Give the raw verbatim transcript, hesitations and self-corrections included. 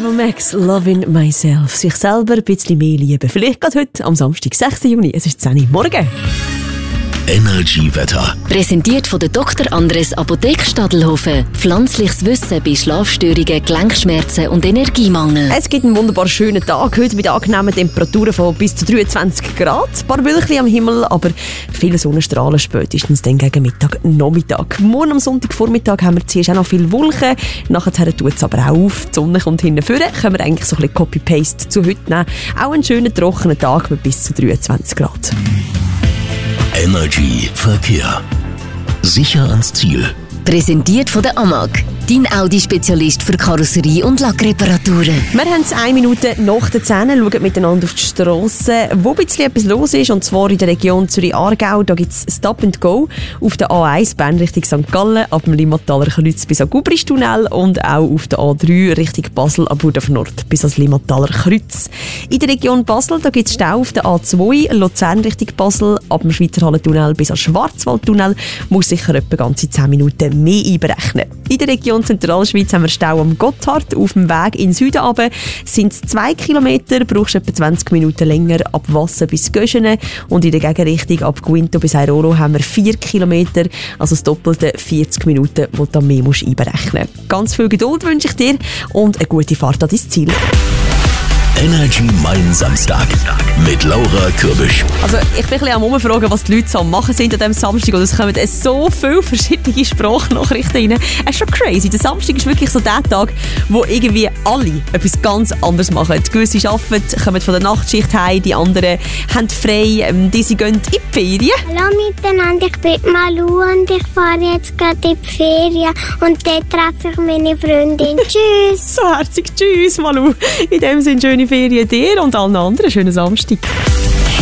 Fleetwood Mac, Loving Myself. Sich selber ein bisschen mehr lieben. Vielleicht gerade heute, am Samstag, sechsten Juni. Es ist zehn Uhr morgen. Energy-Wetter. Präsentiert von der Doktor Andres Apotheke Stadelhofen. Pflanzliches Wissen bei Schlafstörungen, Gelenkschmerzen und Energiemangel. Es gibt einen wunderbar schönen Tag heute mit angenehmen Temperaturen von bis zu dreiundzwanzig Grad. Ein paar Wölkchen am Himmel, aber viele Sonnenstrahlen spätestens dann gegen Mittag, Nachmittag. Morgen am Sonntagvormittag haben wir zuerst auch noch viele Wolken. Nachher tut es aber auch auf. Die Sonne kommt hinten vorne. Können wir eigentlich so ein bisschen Copy-Paste zu heute nehmen. Auch einen schönen, trockenen Tag mit bis zu dreiundzwanzig Grad. Energy Verkehr. Sicher ans Ziel. Präsentiert von der A M A G. Dein Audi-Spezialist für Karosserie- und Lackreparaturen. Wir haben es eine Minute nach den zehn, schauen miteinander auf die Strasse, wo ein bisschen etwas los ist, und zwar in der Region Zürich-Aargau. Da gibt es Stop and Go auf der A eins, Bern Richtung Sankt Gallen, ab dem Limmataler Kreuz bis an Gubristunnel, und auch auf der A drei Richtung Basel, ab Burdorf Nord bis ans Limmataler Kreuz. In der Region Basel gibt es Stau auf der A zwei, Luzern Richtung Basel, ab dem Schweizer Hallentunnel bis an Schwarzwaldtunnel, muss sicher etwa ganze zehn Minuten mehr einberechnen. In der Region Zentralschweiz haben wir Stau am Gotthard. Auf dem Weg in den Süden runter sind es zwei Kilometer, brauchst etwa zwanzig Minuten länger ab Wassen bis Göschene. Und in der Gegenrichtung ab Guinto bis Airolo haben wir vier Kilometer, also das doppelte vierzig Minuten, die du dann mehr musst einberechnen musst. Ganz viel Geduld wünsche ich dir und eine gute Fahrt an dein Ziel. Energy Mein Samstag mit Laura Kürbisch. Also ich bin ein bisschen am Umfragen, was die Leute so am machen sind an diesem Samstag, und es kommen so viele verschiedene Sprachnachrichten rein. Es ist schon crazy. Der Samstag ist wirklich so der Tag, wo irgendwie alle etwas ganz anderes machen. Die Gewisse arbeiten, kommen von der Nachtschicht heim, die anderen haben frei, diese gehen in die Ferien. Hallo miteinander, ich bin Malu und ich fahre jetzt gerade in die Ferien und dort treffe ich meine Freundin. Tschüss! So herzig, tschüss Malu. In dem Sinne schöne Ferien dir und allen anderen. Schönen Samstag.